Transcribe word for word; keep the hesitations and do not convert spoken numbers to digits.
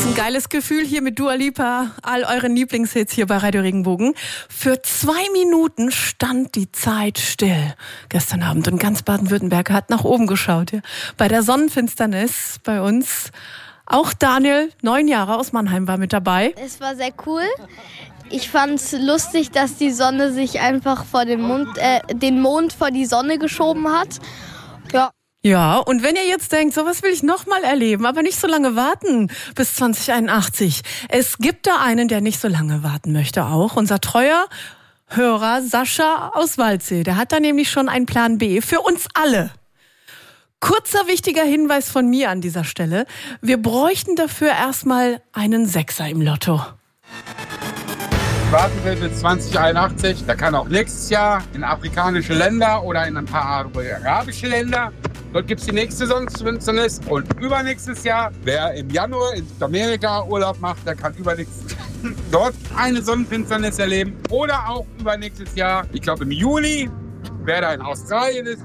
ein geiles Gefühl hier mit Dua Lipa, all euren Lieblingshits hier bei Radio Regenbogen. Für zwei Minuten stand die Zeit still gestern Abend und ganz Baden-Württemberg hat nach oben geschaut. Ja. Bei der Sonnenfinsternis bei uns. Auch Daniel, neun Jahre aus Mannheim, war mit dabei. Es war sehr cool. Ich fand's lustig, dass die Sonne sich einfach vor den Mond, äh, den Mond vor die Sonne geschoben hat. Ja. Ja, und wenn ihr jetzt denkt, so was will ich noch mal erleben, aber nicht so lange warten bis zwanzig einundachtzig. Es gibt da einen, der nicht so lange warten möchte auch. Unser treuer Hörer Sascha aus Waldsee. Der hat da nämlich schon einen Plan B für uns alle. Kurzer wichtiger Hinweis von mir an dieser Stelle. Wir bräuchten dafür erstmal einen Sechser im Lotto. Warten will bis zwanzig einundachtzig. Da kann auch nächstes Jahr in afrikanische Länder oder in ein paar arabische Länder. Dort gibt es die nächste Sonnenfinsternis. Und übernächstes Jahr, wer im Januar in Südamerika Urlaub macht, der kann übernächstes dort eine Sonnenfinsternis erleben. Oder auch übernächstes Jahr, ich glaube im Juli, wer da in Australien ist,